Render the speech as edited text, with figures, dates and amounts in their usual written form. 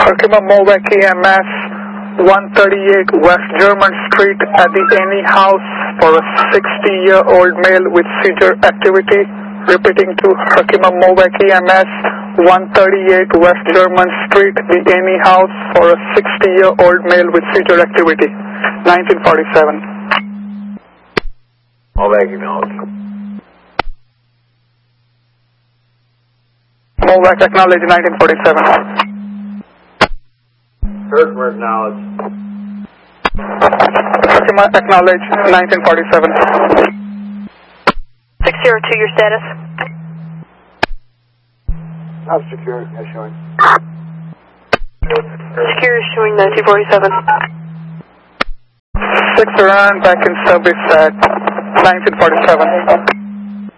Herkimer Movac EMS, 138 West German Street at the Annie House for a 60-year-old male with seizure activity. Repeating to Herkimer Movac EMS, 138 West German Street, the Annie House for a 60-year-old male with seizure activity. 1947. Movac acknowledged. Movac acknowledged, 1947. Herkimer acknowledged. Herkimer acknowledged, 1947. 602, your status? Not secure, yes, showing. Secure is showing 1947. 6 around, back in service at 1947.